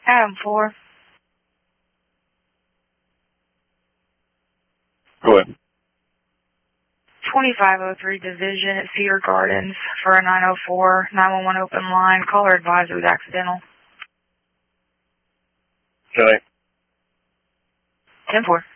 Adam 4. Go ahead. 2503 Division at Cedar Gardens for a 904 911 open line. Caller advised it was accidental. Okay. 10-4.